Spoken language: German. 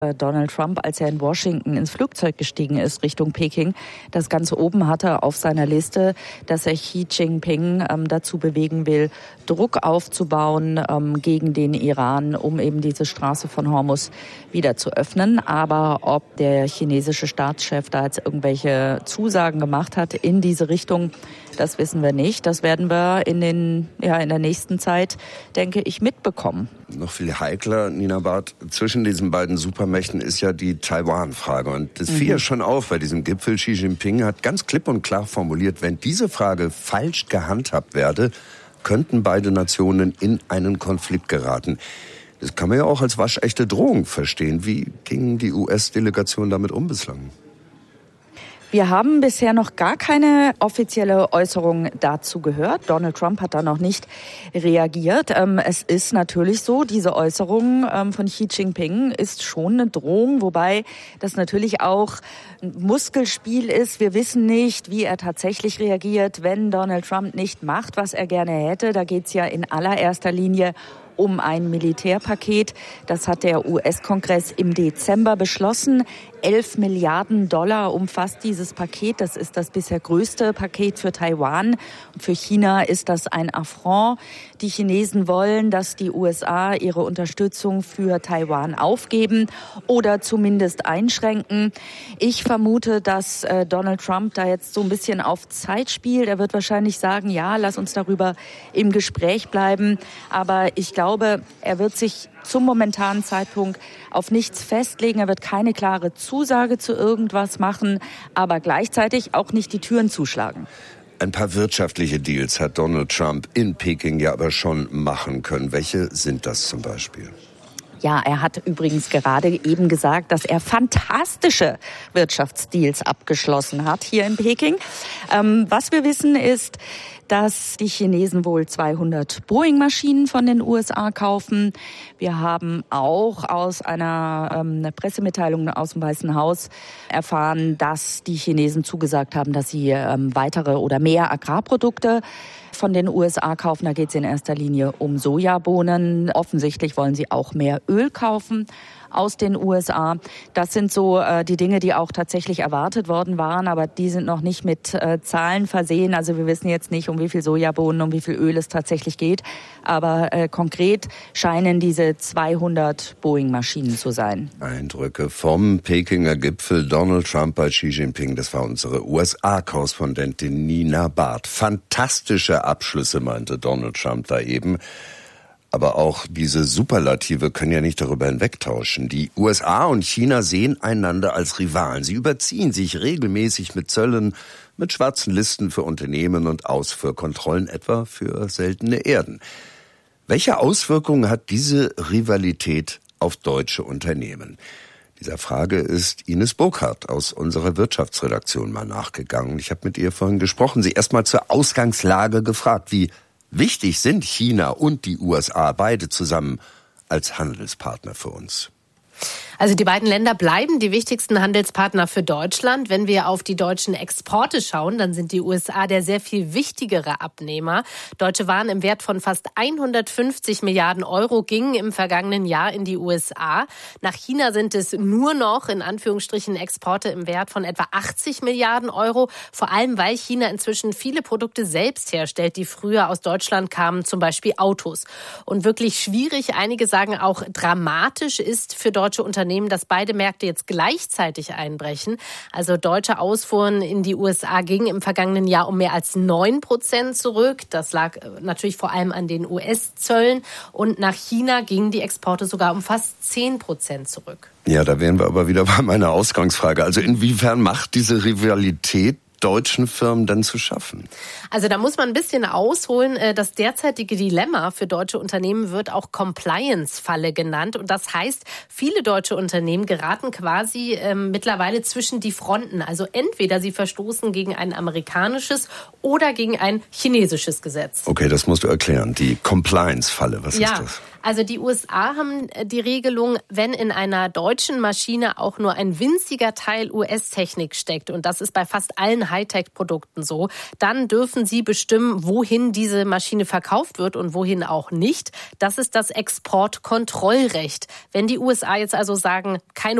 Donald Trump, als er in Washington ins Flugzeug gestiegen ist Richtung Peking, das ganz oben hatte auf seiner Liste, dass er Xi Jinping dazu bewegen will, Druck aufzubauen gegen den Iran, um eben diese Straße von Hormuz wieder zu öffnen. Aber ob der chinesische Staatschef da jetzt irgendwelche Zusagen gemacht hat in diese Richtung, das wissen wir nicht. Das werden wir in der nächsten Zeit, denke ich, mitbekommen. Noch viel heikler, Nina Barth, zwischen diesen beiden Supermächten ist ja die Taiwan-Frage. Und das fiel ja schon auf bei diesem Gipfel. Xi Jinping hat ganz klipp und klar formuliert, wenn diese Frage falsch gehandhabt werde, könnten beide Nationen in einen Konflikt geraten. Das kann man ja auch als waschechte Drohung verstehen. Wie ging die US-Delegation damit um bislang? Wir haben bisher noch gar keine offizielle Äußerung dazu gehört. Donald Trump hat da noch nicht reagiert. Es ist natürlich so, diese Äußerung von Xi Jinping ist schon eine Drohung, wobei das natürlich auch ein Muskelspiel ist. Wir wissen nicht, wie er tatsächlich reagiert, wenn Donald Trump nicht macht, was er gerne hätte. Da geht's ja in allererster Linie um ein Militärpaket. Das hat der US-Kongress im Dezember beschlossen. 11 Milliarden Dollar umfasst dieses Paket. Das ist das bisher größte Paket für Taiwan. Und für China ist das ein Affront. Die Chinesen wollen, dass die USA ihre Unterstützung für Taiwan aufgeben oder zumindest einschränken. Ich vermute, dass Donald Trump da jetzt so ein bisschen auf Zeit spielt. Er wird wahrscheinlich sagen, ja, lass uns darüber im Gespräch bleiben. Aber ich glaube, er wird sich zum momentanen Zeitpunkt auf nichts festlegen. Er wird keine klare Zusage zu irgendwas machen, aber gleichzeitig auch nicht die Türen zuschlagen. Ein paar wirtschaftliche Deals hat Donald Trump in Peking ja aber schon machen können. Welche sind das zum Beispiel? Ja, er hat übrigens gerade eben gesagt, dass er fantastische Wirtschaftsdeals abgeschlossen hat hier in Peking. Was wir wissen ist, dass die Chinesen wohl 200 Boeing-Maschinen von den USA kaufen. Wir haben auch aus einer Pressemitteilung aus dem Weißen Haus erfahren, dass die Chinesen zugesagt haben, dass sie weitere oder mehr Agrarprodukte von den USA kaufen. Da geht es in erster Linie um Sojabohnen. Offensichtlich wollen sie auch mehr Öl kaufen aus den USA. Das sind so die Dinge, die auch tatsächlich erwartet worden waren, aber die sind noch nicht mit Zahlen versehen. Also wir wissen jetzt nicht, um wie viel Sojabohnen, um wie viel Öl es tatsächlich geht. Aber konkret scheinen diese 200 Boeing-Maschinen zu sein. Eindrücke vom Pekinger Gipfel, Donald Trump bei Xi Jinping. Das war unsere USA-Korrespondentin Nina Barth. Fantastische Abschlüsse, meinte Donald Trump da eben. Aber auch diese Superlative können ja nicht darüber hinwegtauschen. Die USA und China sehen einander als Rivalen. Sie überziehen sich regelmäßig mit Zöllen, mit schwarzen Listen für Unternehmen und Ausfuhrkontrollen, etwa für seltene Erden. Welche Auswirkungen hat diese Rivalität auf deutsche Unternehmen? Dieser Frage ist Ines Burkhardt aus unserer Wirtschaftsredaktion mal nachgegangen. Ich habe mit ihr vorhin gesprochen, sie erst mal zur Ausgangslage gefragt, wie wichtig sind China und die USA beide zusammen als Handelspartner für uns? Also die beiden Länder bleiben die wichtigsten Handelspartner für Deutschland. Wenn wir auf die deutschen Exporte schauen, dann sind die USA der sehr viel wichtigere Abnehmer. Deutsche Waren im Wert von fast 150 Milliarden Euro gingen im vergangenen Jahr in die USA. Nach China sind es nur noch, in Anführungsstrichen, Exporte im Wert von etwa 80 Milliarden Euro. Vor allem, weil China inzwischen viele Produkte selbst herstellt, die früher aus Deutschland kamen, zum Beispiel Autos. Und wirklich schwierig, einige sagen auch dramatisch ist für deutsche Unternehmen, dass beide Märkte jetzt gleichzeitig einbrechen. Also deutsche Ausfuhren in die USA gingen im vergangenen Jahr um mehr als 9% zurück. Das lag natürlich vor allem an den US-Zöllen. Und nach China gingen die Exporte sogar um fast 10% zurück. Ja, da wären wir aber wieder bei meiner Ausgangsfrage. Also inwiefern macht diese Rivalität deutschen Firmen denn zu schaffen? Also da muss man ein bisschen ausholen. Das derzeitige Dilemma für deutsche Unternehmen wird auch Compliance-Falle genannt. Und das heißt, viele deutsche Unternehmen geraten quasi mittlerweile zwischen die Fronten. Also entweder sie verstoßen gegen ein amerikanisches oder gegen ein chinesisches Gesetz. Okay, das musst du erklären. Die Compliance-Falle, was ist das? Also die USA haben die Regelung, wenn in einer deutschen Maschine auch nur ein winziger Teil US-Technik steckt, und das ist bei fast allen Hightech-Produkten so, dann dürfen sie bestimmen, wohin diese Maschine verkauft wird und wohin auch nicht. Das ist das Exportkontrollrecht. Wenn die USA jetzt also sagen, keine